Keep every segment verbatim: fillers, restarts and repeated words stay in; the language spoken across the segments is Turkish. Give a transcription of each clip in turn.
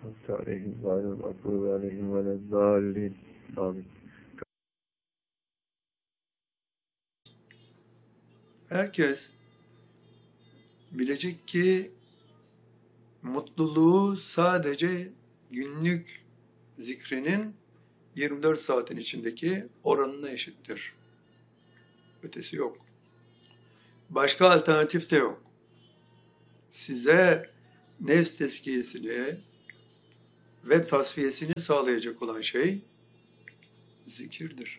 عليهم غير المغضوب عليهم ولا الضالين آمين. Herkes bilecek ki mutluluğu sadece günlük zikrinin yirmi dört saatin içindeki oranına eşittir. Ötesi yok. Başka alternatif de yok. Size nefs tezkiyesini ve tasfiyesini sağlayacak olan şey zikirdir.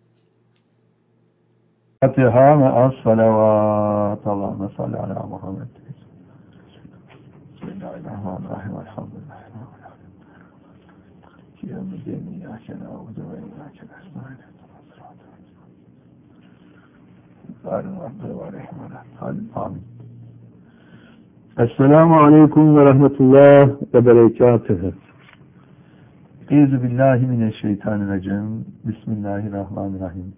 Fatiha ve as-salavat. Allahümme salli ala Muhammed. Bismillahirrahmanirrahim. Elhamdülillah. Kiyamüddin İyyâke na'budu ve İyyâke nestaîn. Amin. Esselamu aleyküm ve rahmetullah ve berekatühü. Euzu billahi mineşşeytanirracim. Bismillahirrahmanirrahim.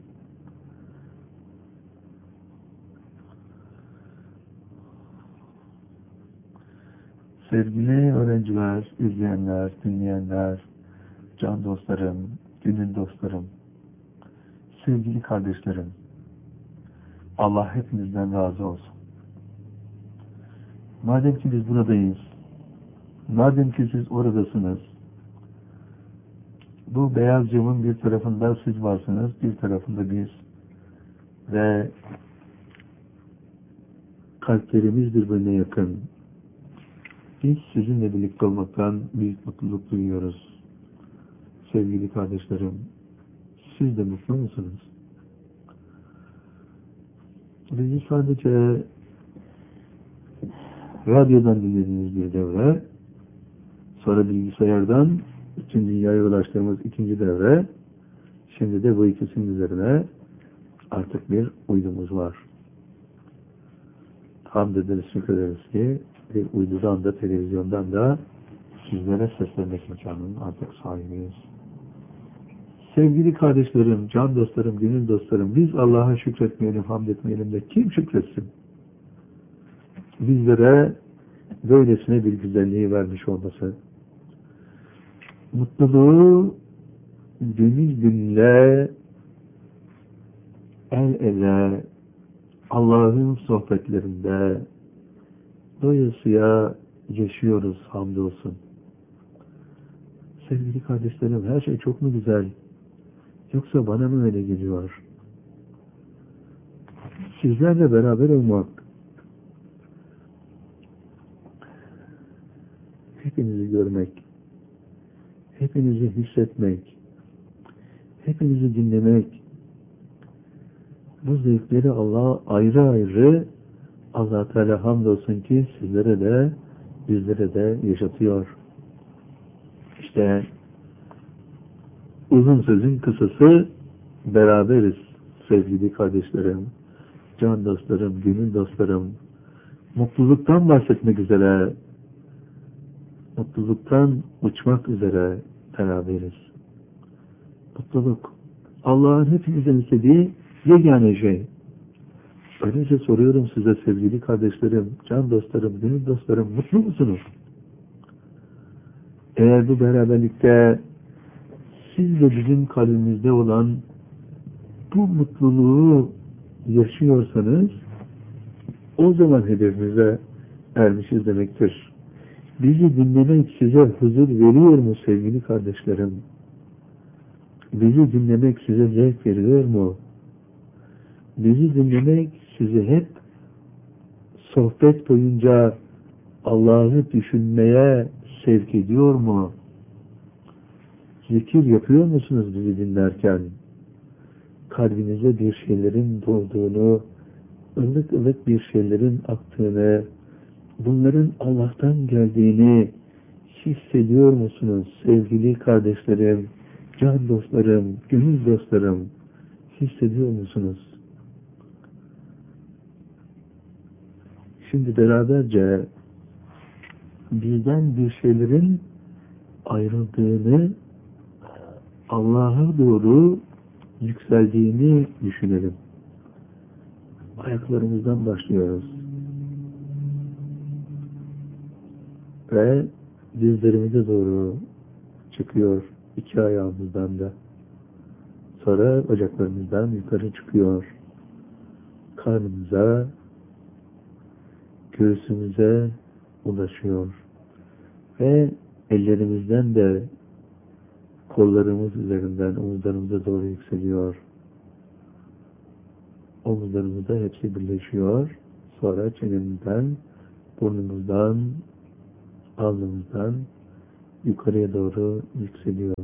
Sevgili öğrenciler, izleyenler, dinleyenler, can dostlarım, gönül dostlarım, sevgili kardeşlerim, Allah hepinizden razı olsun. Madem ki biz buradayız, madem ki siz oradasınız, bu beyaz camın bir tarafında siz varsınız, bir tarafında biz ve kalplerimiz birbirine yakın. Biz sizinle birlikte olmaktan büyük mutluluk duyuyoruz. Sevgili kardeşlerim, siz de mutlu musunuz? Bizi sadece radyodan dinlediğiniz bir devre, sonra bilgisayardan bütün dünyaya ulaştığımız ikinci devre, şimdi de bu ikisinin üzerine artık bir uydumuz var. Hamd ederiz, şükrederiz ki bir uydudan da televizyondan da sizlere seslenmek imkanının artık sahibiyiz. Sevgili kardeşlerim, can dostlarım, gönül dostlarım, biz Allah'a şükretmeyelim, hamd etmeyelim de kim şükretsin? Bizlere böylesine bir güzelliği vermiş olması. Mutluluğu gönül gönülle, el ele, Allah'ın sohbetlerinde doyasıya yaşıyoruz, hamdolsun. Sevgili kardeşlerim, her şey çok mu güzel? Yoksa bana mı öyle geliyor? Sizlerle beraber olmak, hepinizi görmek, hepinizi hissetmek, hepinizi dinlemek, bu zevkleri Allah ayrı ayrı Allah Teala hamdolsun ki sizlere de bizlere de yaşatıyor. İşte uzun sözün kısası beraberiz sevgili kardeşlerim, can dostlarım, gönül dostlarım. Mutluluktan bahsetmek üzere, mutluluktan uçmak üzere beraberiz. Mutluluk, Allah'ın hepimizden istediği yegane şey. Öyleyse soruyorum size sevgili kardeşlerim, can dostlarım, gönül dostlarım, mutlu musunuz? Eğer bu beraberlikte siz de bizim kalbimizde olan bu mutluluğu yaşıyorsanız, o zaman hedefimize ermişiz demektir. Bizi dinlemek size huzur veriyor mu sevgili kardeşlerim? Bizi dinlemek size zevk veriyor mu? Bizi dinlemek sizi hep sohbet boyunca Allah'ı düşünmeye sevk ediyor mu? Zikir yapıyor musunuz bizi dinlerken? Kalbinize bir şeylerin dolduğunu, ılık ılık bir şeylerin aktığını, bunların Allah'tan geldiğini hissediyor musunuz sevgili kardeşlerim, can dostlarım, gönül dostlarım? Hissediyor musunuz? Şimdi beraberce bizden bir şeylerin ayrıldığını, Allah'a doğru yükseldiğini düşünelim. Ayaklarımızdan başlıyoruz. Ve dizlerimize doğru çıkıyor iki ayağımızdan da. Sonra bacaklarımızdan yukarı çıkıyor. Karnımıza, göğsümüze ulaşıyor. Ve ellerimizden de kollarımız üzerinden omuzlarımıza doğru yükseliyor. Omuzlarımızda hepsi birleşiyor. Sonra çenemizden, burnumuzdan, alnımızdan yukarıya doğru yükseliyor.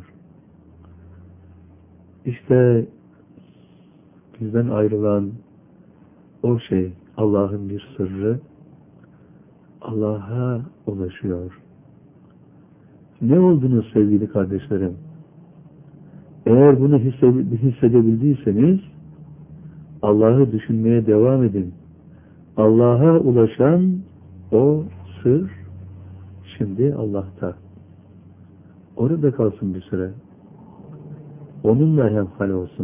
İşte bizden ayrılan o şey, Allah'ın bir sırrı, Allah'a ulaşıyor. Ne oldunuz sevgili kardeşlerim? Eğer bunu hissedebildiyseniz, Allah'ı düşünmeye devam edin. Allah'a ulaşan o sır, şimdi Allah'ta. Orada kalsın bir süre. Onunla hemhal olsun.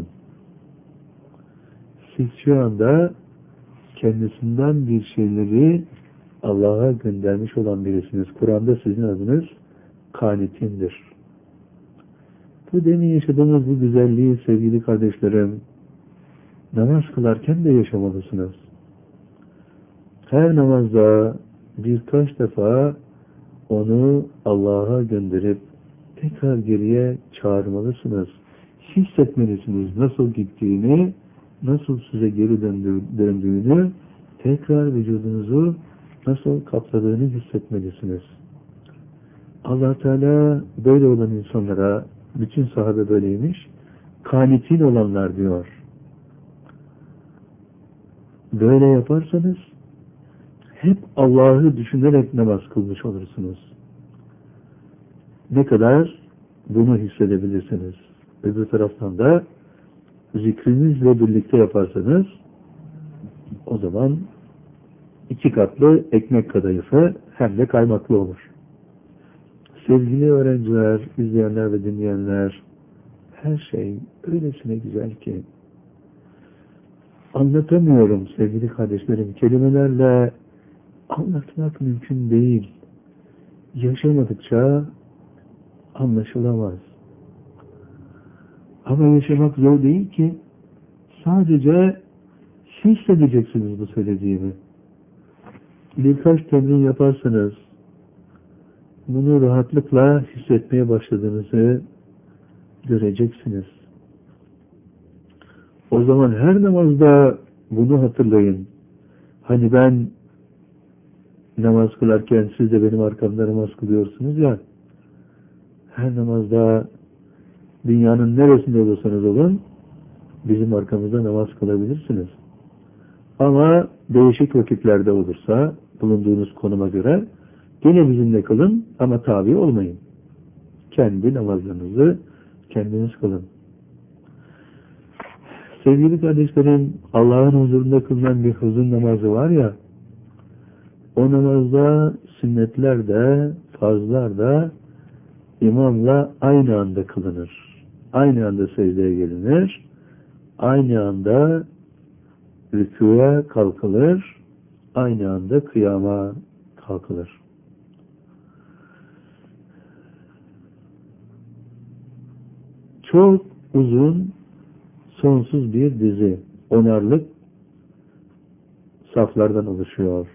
Siz şu anda kendisinden bir şeyleri Allah'a göndermiş olan birisiniz. Kur'an'da sizin adınız kanitindir. Bu demin yaşadığımız bu güzelliği sevgili kardeşlerim, namaz kılarken de yaşamalısınız. Her namazda birkaç defa onu Allah'a gönderip tekrar geriye çağırmalısınız. Hissetmelisiniz nasıl gittiğini, nasıl size geri döndüğünü, tekrar vücudunuzu nasıl kapladığını hissetmelisiniz. Allah Teala böyle olan insanlara, bütün sahabe böyleymiş, kanitin olanlar diyor. Böyle yaparsanız hep Allah'ı düşünerek namaz kılmış olursunuz. Ne kadar bunu hissedebilirsiniz. Öbür taraftan da zikrinizle birlikte yaparsanız o zaman iki katlı ekmek kadayıfı hem de kaymaklı olur. Sevgili öğrenciler, izleyenler ve dinleyenler, her şey öylesine güzel ki anlatamıyorum sevgili kardeşlerim. Kelimelerle anlatmak mümkün değil. Yaşamadıkça anlaşılamaz. Ama yaşamak zor değil ki. Sadece hissedeceksiniz bu söylediğimi. Birkaç temrin yaparsanız bunu rahatlıkla hissetmeye başladığınızı göreceksiniz. O zaman her namazda bunu hatırlayın. Hani ben namaz kılarken siz de benim arkamda namaz kılıyorsunuz ya, her namazda dünyanın neresinde olursanız olun bizim arkamızda namaz kılabilirsiniz. Ama değişik vakitlerde olursa bulunduğunuz konuma göre gene bizimle kılın ama tabi olmayın. Kendi namazlarınızı kendiniz kılın. Sevgili kardeşlerim, Allah'ın huzurunda kılınan bir huzur namazı var ya, o namazda sünnetler de, farzlar da imamla aynı anda kılınır. Aynı anda secdeye gelinir. Aynı anda rükûya kalkılır. Aynı anda kıyama kalkılır. Çok uzun, sonsuz bir dizi, onarlık saflardan oluşuyor.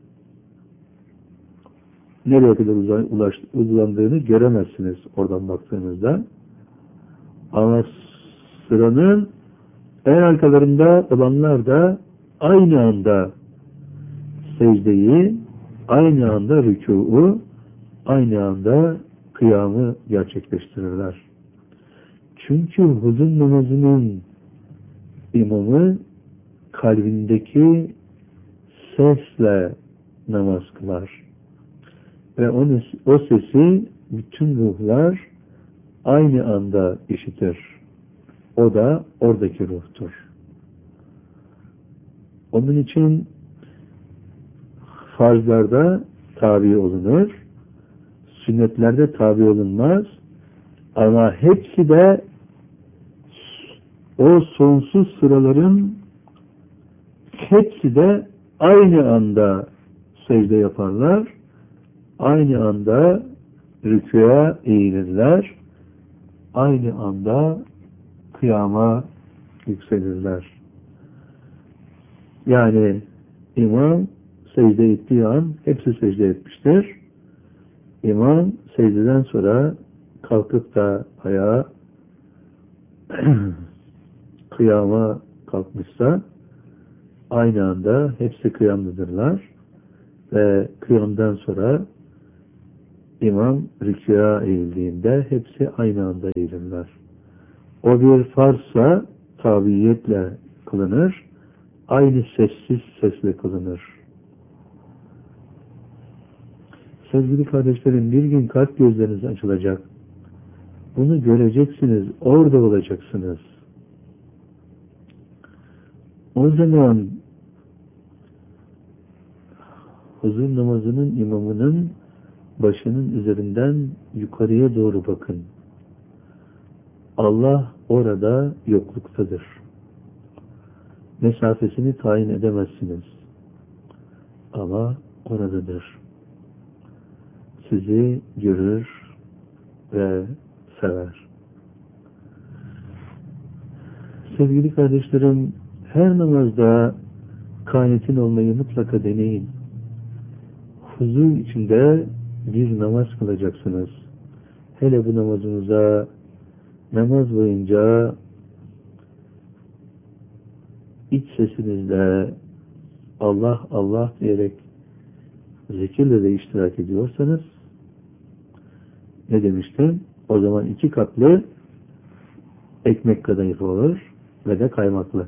Nereye kadar ulaş, uzandığını göremezsiniz oradan baktığınızda. Ama sıranın en arkalarında olanlar da aynı anda secdeyi, aynı anda rükûu, aynı anda kıyamı gerçekleştirirler. Çünkü huzur namazının imamı kalbindeki sesle namaz kılar. Ve onu, o sesi bütün ruhlar aynı anda işitir. O da oradaki ruhtur. Onun için farzlarda tabi olunur, sünnetlerde tabi olunmaz ama hepsi de o sonsuz sıraların hepsi de aynı anda secde yaparlar. Aynı anda rükûya eğilirler. Aynı anda kıyama yükselirler. Yani imam secde ettiği an hepsi secde etmiştir. İmam secdeden sonra kalkıp da ayağa kıyama kalkmışsa aynı anda hepsi kıyamlıdırlar ve kıyamdan sonra imam rükûya eğildiğinde hepsi aynı anda eğilirler. O bir farzsa tabiiyetle kılınır, aynı sessiz sesle kılınır. Sevgili kardeşlerim, bir gün kalp gözleriniz açılacak. Bunu göreceksiniz, orada olacaksınız. O zaman huzur namazının imamının başının üzerinden yukarıya doğru bakın. Allah orada yokluktadır. Mesafesini tayin edemezsiniz. Ama oradadır. Sizi görür ve sever. Sevgili kardeşlerim, her namazda kânetin olmayı mutlaka deneyin. Huzur içinde bir namaz kılacaksınız. Hele bu namazınıza namaz boyunca iç sesinizle Allah Allah diyerek zikirle de iştirak ediyorsanız ne demiştim? O zaman iki katlı ekmek kadayıfı olur ve de kaymaklı.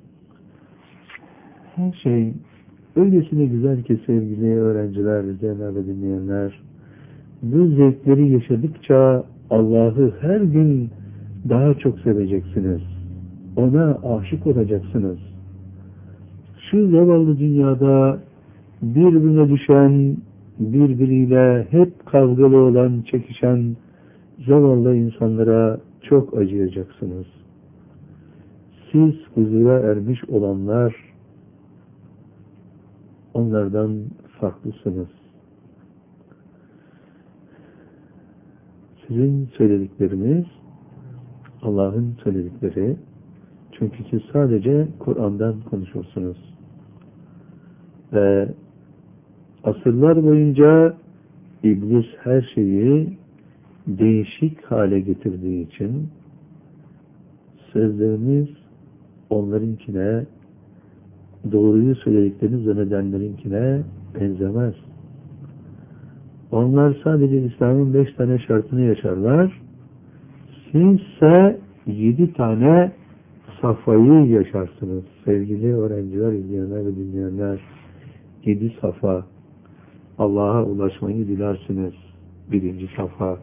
Her şey öylesine güzel ki sevgili öğrenciler, izleyenler ve dinleyenler, bu zevkleri yaşadıkça Allah'ı her gün daha çok seveceksiniz. Ona aşık olacaksınız. Şu zavallı dünyada birbirine düşen, birbiriyle hep kavgalı olan, çekişen zavallı insanlara çok acıyacaksınız. Siz huzura ermiş olanlar onlardan farklısınız. Sizin söyledikleriniz Allah'ın söyledikleri. Çünkü siz sadece Kur'an'dan konuşursunuz. Ve asırlar boyunca İblis her şeyi değişik hale getirdiği için sözleriniz onlarınkine, doğruyu söylediklerini zannedenlerinkine benzemez. Onlar sadece İslam'ın beş tane şartını yaşarlar. Sizse yedi tane safayı yaşarsınız. Sevgili öğrenciler, izleyenler ve dinleyenler, yedi safa. Allah'a ulaşmayı dilersiniz. Birinci safa.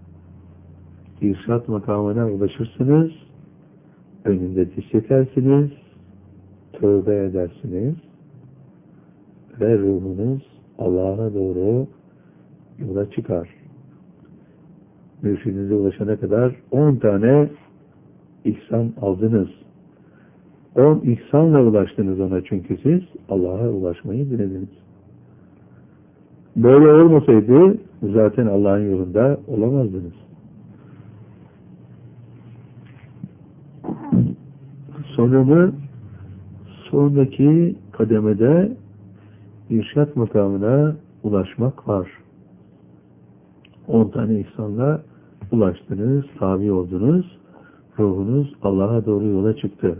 İrşad makamına ulaşırsınız. Önünde diz çekersiniz. Tövbe edersiniz. Ve ruhunuz Allah'a doğru yola çıkar. Mürşidinize ulaşana kadar on tane ihsan aldınız. On ihsanla ulaştınız ona, çünkü siz Allah'a ulaşmayı dilediniz. Böyle olmasaydı zaten Allah'ın yolunda olamazdınız. Sonra mı? Sonraki kademede irşat makamına ulaşmak var. On tane ihsanla ulaştınız, tabi oldunuz, ruhunuz Allah'a doğru yola çıktı.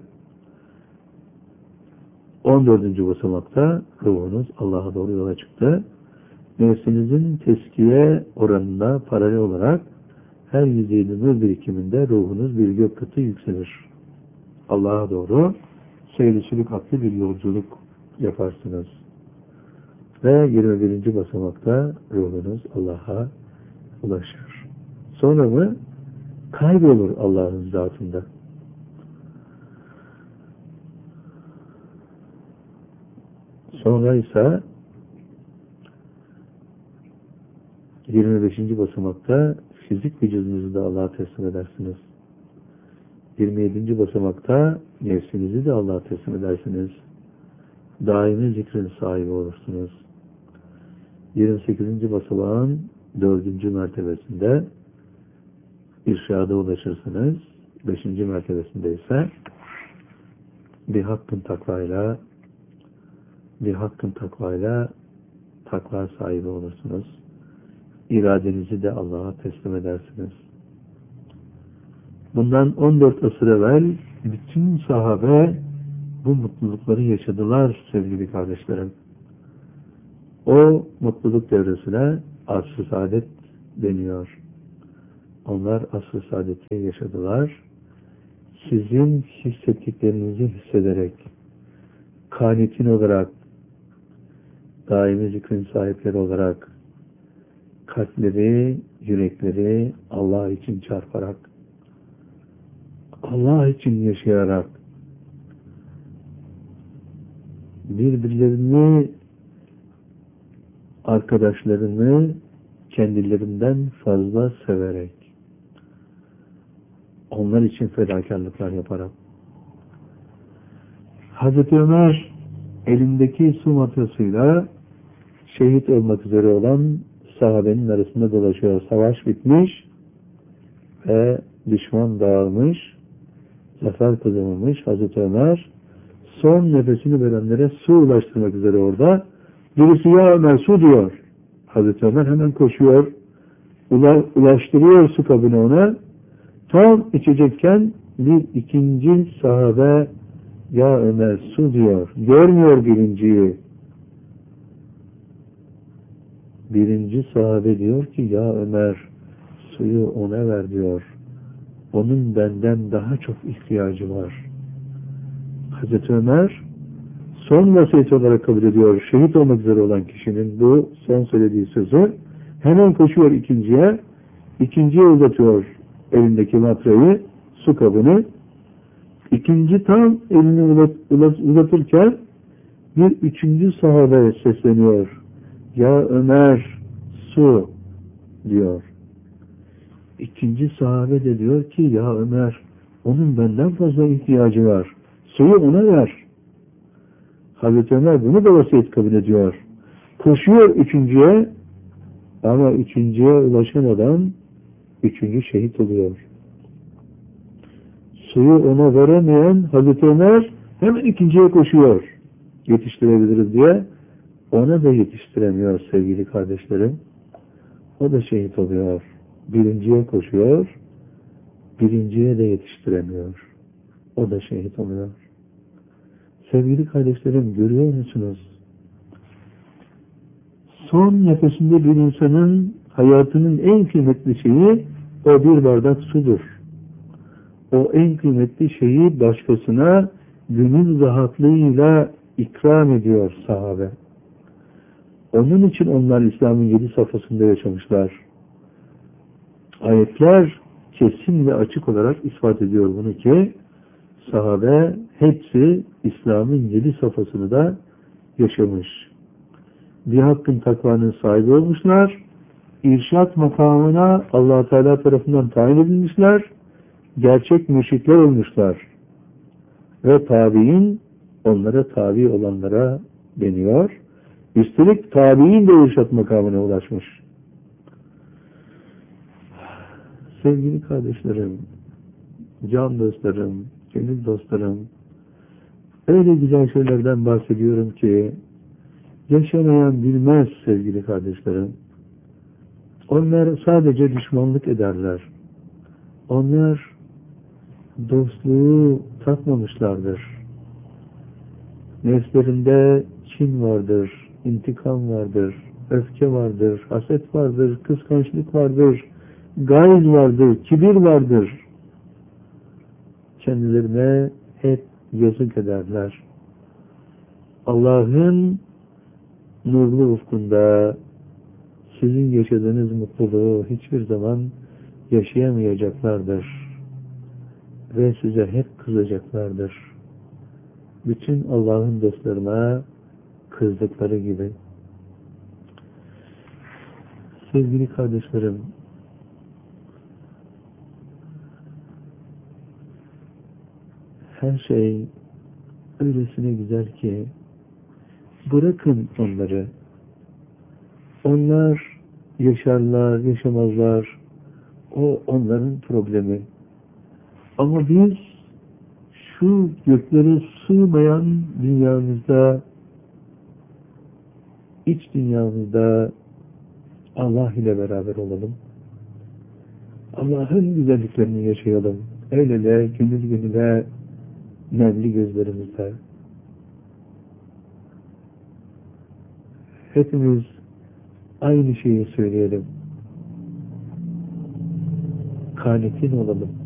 On dördüncü basamakta ruhunuz Allah'a doğru yola çıktı. Nefsinizin teskiye oranına paralel olarak her yüz yirmi nur birikiminde ruhunuz bir gök katı yükselir. Allah'a doğru seyircilik adlı bir yolculuk yaparsınız. Ve yirmi birinci basamakta ruhunuz Allah'a ulaşır. Sonra mı? Kaybolur Allah'ın zatında. Sonra ise yirmi beşinci basamakta fizik vücudunuzu da Allah'a teslim edersiniz. yirmi yedinci basamakta nefsinizi de Allah'a teslim edersiniz. Daimi zikrin sahibi olursunuz. yirmi sekizinci basamağın dördüncü mertebesinde irşada ulaşırsınız. Beşinci mertebesinde ise bir hakkın takvayla bir hakkın takvayla takva sahibi olursunuz. İradenizi de Allah'a teslim edersiniz. Bundan on dört asır evvel bütün sahabe bu mutlulukları yaşadılar sevgili kardeşlerim. O mutluluk devresine asr-ı saadet deniyor. Onlar asr-ı saadeti yaşadılar. Sizin hissettiklerinizi hissederek, kanitin olarak, daimi zikrin sahipleri olarak, kalpleri, yürekleri Allah için çarparak, Allah için yaşayarak, birbirlerini, arkadaşlarını kendilerinden fazla severek, onlar için fedakarlıklar yaparak. Hazreti Ömer elindeki su matrasıyla şehit olmak üzere olan sahabenin arasında dolaşıyor. Savaş bitmiş ve düşman dağılmış, zafer kazanılmış. Hazreti Ömer son nefesini verenlere su ulaştırmak üzere orada. Birisi ya Ömer su diyor. Hazreti Ömer hemen koşuyor, ula, ulaştırıyor su kabını ona. Tam içecekken bir ikinci sahabe ya Ömer su diyor. Görmüyor birinciyi. Birinci sahabe diyor ki ya Ömer suyu ona ver diyor. Onun benden daha çok ihtiyacı var. Hazreti Ömer son vasiyet olarak kabul ediyor. Şehit olmak üzere olan kişinin bu son söylediği sözü. Hemen koşuyor ikinciye. İkinciye uzatıyor elindeki matrayı, su kabını. İkinci tam elini uzat, uzat, uzatırken bir üçüncü sahabe sesleniyor. Ya Ömer su diyor. İkinci sahabe de diyor ki ya Ömer onun benden fazla ihtiyacı var. Suyu ona ver. Hazreti Ömer bunu da vasiyet kabul ediyor. Koşuyor üçüncüye ama üçüncüye ulaşamadan üçüncü şehit oluyor. Suyu ona veremeyen Hazreti Ömer hemen ikinciye koşuyor. Yetiştirebiliriz diye. Ona da yetiştiremiyor sevgili kardeşlerim. O da şehit oluyor. Birinciye koşuyor. Birinciye de yetiştiremiyor. O da şehit oluyor. Sevgili kardeşlerim görüyor musunuz? Son nefesinde bir insanın hayatının en kıymetli şeyi o bir bardak sudur. O en kıymetli şeyi başkasına gönül rahatlığıyla ikram ediyor sahabe. Onun için onlar İslam'ın yedi safhasında yaşamışlar. Ayetler kesin ve açık olarak ispat ediyor bunu ki sahabe hepsi İslam'ın yedi safhasını da yaşamış. Bir hakkın takvanın sahibi olmuşlar. İrşat makamına Allah Teala tarafından tayin edilmişler. Gerçek mürşitler olmuşlar. Ve tabi'in onlara tabi olanlara deniyor. Üstelik tabi'in de irşat makamına ulaşmış. Sevgili kardeşlerim, can dostlarım, gönül dostlarım, öyle güzel şeylerden bahsediyorum ki yaşamayan bilmez sevgili kardeşlerim. Onlar sadece düşmanlık ederler. Onlar dostluğu tatmamışlardır. Nefslerinde kin vardır, intikam vardır, öfke vardır, haset vardır, kıskançlık vardır, gayz vardır, kibir vardır. Kendilerine hep yazık ederler. Allah'ın nurlu ufkunda sizin yaşadığınız mutluluğu hiçbir zaman yaşayamayacaklardır. Ve size hep kızacaklardır. Bütün Allah'ın dostlarına kızdıkları gibi. Sevgili kardeşlerim, her şey öylesine güzel ki bırakın onları. Onlar yaşarlar, yaşamazlar. O onların problemi. Ama biz şu göklere sığmayan dünyamızda, iç dünyamızda Allah ile beraber olalım. Allah'ın güzelliklerini yaşayalım. El ele, gönül gönüle, nemli gözlerimizde. Hepimiz aynı şeyi söyleyelim. Kanetin olalım.